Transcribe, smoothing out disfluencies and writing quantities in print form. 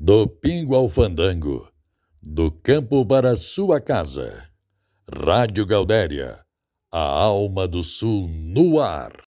Do pingo ao fandango, do campo para sua casa. Rádio Gaudéria, a alma do sul no ar.